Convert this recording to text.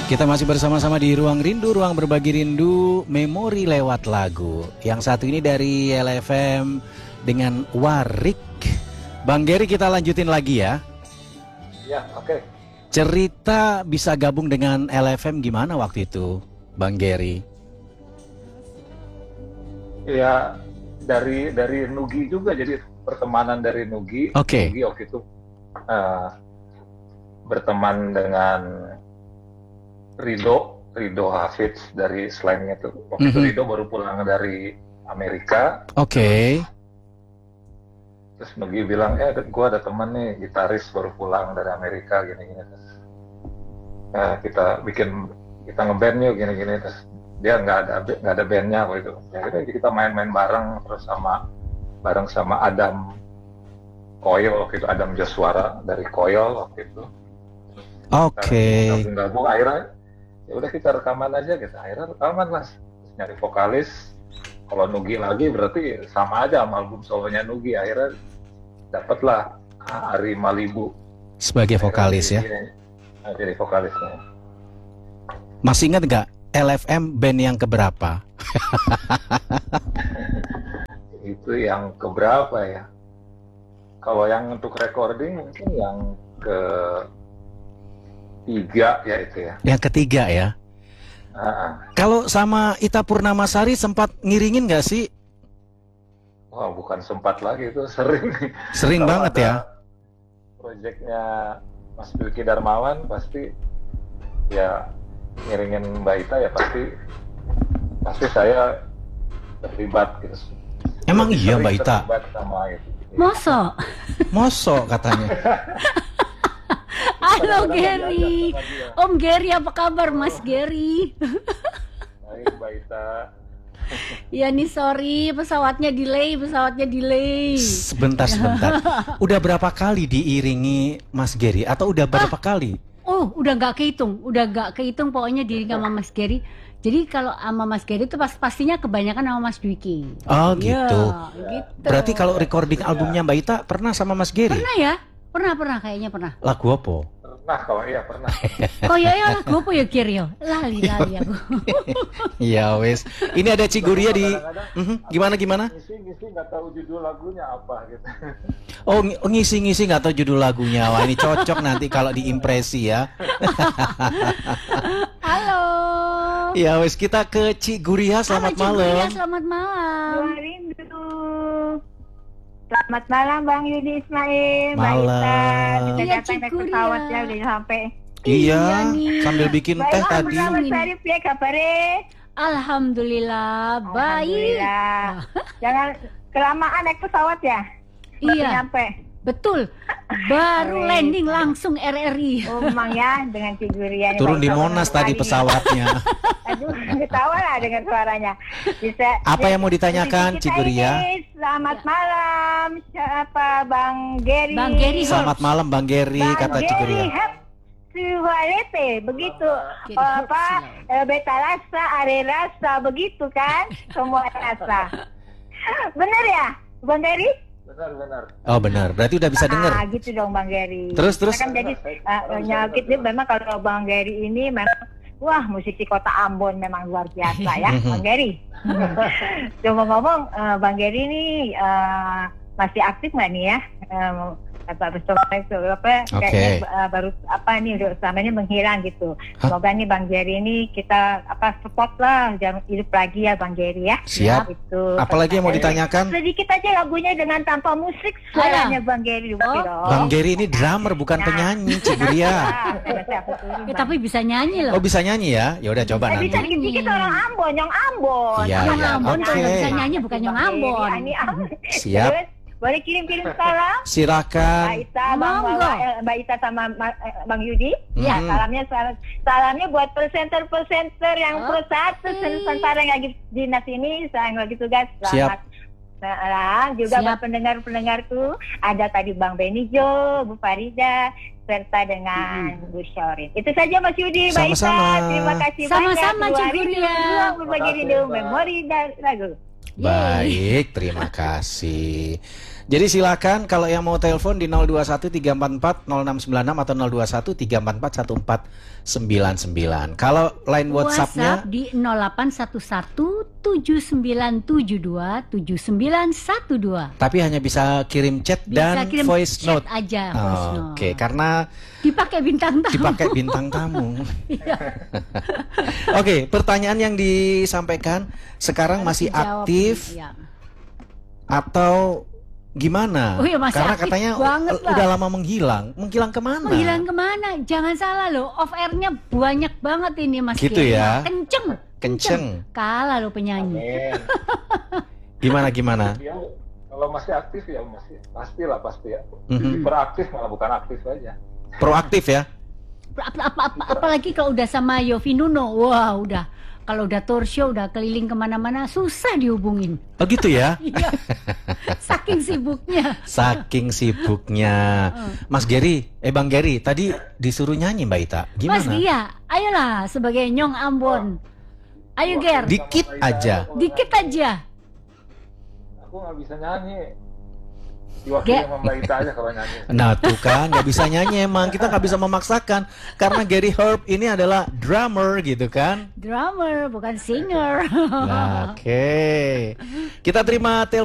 Kita masih bersama-sama di Ruang Rindu, ruang berbagi rindu, memori lewat lagu. Yang satu ini dari LFM dengan Warik. Bang Geri, kita lanjutin lagi ya. Ya, oke. Cerita bisa gabung dengan LFM gimana waktu itu, Bang Geri? Ya, dari Nugi juga, jadi pertemanan dari Nugi. Oke. Nugi waktu itu berteman dengan Rido Hafiz dari Slang itu. Waktu itu Rido baru pulang dari Amerika. Oke. Terus Nugi bilang, gue ada teman nih, gitaris baru pulang dari Amerika, gini-gini. Terus kita ngeband yuk, gini-gini. Terus dia nggak ada bandnya waktu itu. Ya udah, kita main-main bareng terus bareng sama Adam Coil waktu itu, Adam Joshua dari Coil waktu itu. Oke. Gabung akhirnya ya udah kita rekaman aja gitu. Akhirnya rekaman mas, terus nyari vokalis. Kalau Nugi lagi berarti sama aja sama album solonya Nugi. Akhirnya dapatlah Ari Malibu sebagai vokalis ya. Jadi vokalisnya. Masih ingat nggak LFM band yang keberapa? Itu yang keberapa ya? Kalau yang untuk recording mungkin yang ketiga ya itu ya. Yang ketiga ya. Kalau sama Ita Purnamasari sempat ngiringin nggak sih? Wah, bukan sempat lagi, itu sering. Sering banget ya. Proyeknya Mas Bilky Darmawan pasti ya ngiringin Mbak Ita ya pasti saya terlibat gitu. Emang iya Mbak Ita? Sama itu. Mosok katanya. Halo Geri, Om Geri, apa kabar Mas Geri? Baik Mbak Ita. Ya nih sorry, pesawatnya delay. Sebentar. Udah berapa kali diiringi Mas Geri atau udah berapa kali? Oh, udah nggak kehitung pokoknya diiringi sama Mas Geri. Jadi kalau sama Mas Geri itu pastinya kebanyakan sama Mas Dwiki. Oh gitu. Ya, gitu. Berarti kalau recording albumnya Mbak Ita pernah sama Mas Geri? Pernah ya? Pernah kayaknya pernah. Lagu apa? Pernah, kalau iya pernah. Oh ya lagu apa ya Geri ya? Lali aku. Ya wes. Ini ada Ciguria di gimana? Ngisi nggak tahu judul lagunya apa gitu. Oh ngisi nggak tahu judul lagunya. Wah ini cocok nanti kalau diimpresi ya. Halo. Ya wes, kita ke Ciguria. Selamat malam. Selamat malam. Selamat malam Bang Yudi Ismail. Malam. Kita datang naik pesawat ya udah sampai. Iya sambil bikin teh tadi. Selamat Sarif ya kabarnya. Alhamdulillah baik. Jangan kelamaan naik pesawat ya. Iya. Sampai. Betul. Baru landing langsung RRI. Oh Mang ya, dengan Ciguria. Turun di Monas tadi pesawatnya. Aduh, ketawa lah dengan suaranya. Bisa. Apa yang mau ditanyakan Ciguria? Selamat malam, siapa Bang Geri? Bang Geri. Selamat malam Bang Geri, kata Ciguria. Suarete, begitu. Beta rasa, are rasa, begitu kan? Semua rasa. Benar ya, Bang Geri? Benar. Oh benar, berarti udah bisa dengar. Gitu dong Bang Geri. Terus. Kan jadi nyakit dia memang kalau Bang Geri ini memang wah musisi kota Ambon memang luar biasa ya Bang Geri. Coba ngomong Bang Geri ini masih aktif nggak nih ya? Kayaknya baru nih udah selama ini menghilang gitu. Semoga nih Bang Geri ini kita support lah, jangan hidup lagi ya Bang Geri ya. Siap. Itu. Apalagi yang mau ditanyakan? Sedikit aja lagunya dengan tanpa musik suaranya Bang Geri. Bang Geri ini drummer bukan penyanyi Ciguria. Tapi bisa nyanyi loh. Oh bisa nyanyi ya? Ya udah coba nanti. Bisa dikit-dikit orang Ambon, Nyong Ambon. Iya. Ambon Oke. bisa nyanyi bukan Nyong Ambon. Siap. Boleh kirim salam? Silakan. Mbak Ita sama Bang Yudi. Ya, salamnya buat presenter yang persatu sementara yang lagi dinas ini, yang lagi tugas. Selamat. Juga buat pendengar-pendengarku, ada tadi Bang Benijo, Bu Farida, serta dengan Bu Syorin. Itu saja Mas Yudi, Mbak Ita. Terima kasih banyak. Sama-sama Ciguria. Berbagi rindu memori dan lagu. Baik, terima kasih. Jadi silakan kalau yang mau telepon di 0213440696 atau 0213441499. Kalau line WhatsApp-nya di 0811-7972-7912. Tapi hanya bisa kirim chat dan kirim voice chat note aja, voice note. Oke, karena dipakai bintang tamu. Oke, pertanyaan yang disampaikan sekarang masih aktif atau gimana? Oh iya, masih karena aktif katanya udah lama menghilang kemana? Menghilang kemana? Jangan salah loh, off airnya banyak banget ini Mas. Gitu ya? Kenceng. Kalah lo penyanyi. Gimana? Ya, kalau masih aktif ya pasti ya. Proaktif malah bukan aktif aja. Proaktif ya? Apalagi kalau udah sama Yofi Nuno, wah udah. Kalau udah tour show, udah keliling kemana-mana, susah dihubungin. Oh gitu ya? Iya. Saking sibuknya. Mas Gary, Bang Gary, tadi disuruh nyanyi Mbak Ita. Gimana? Mas Gia, ayolah sebagai Nyong Ambon. Ayo Ger. Dikit aja. Aku nggak bisa nyanyi. Diwakili sama Mbak Ita aja kalau nyanyi. Nah tuh kan, nggak bisa nyanyi emang. Kita nggak bisa memaksakan. Karena Gary Herb ini adalah drummer gitu kan. Drummer, bukan singer. Oke. Kita terima telepon.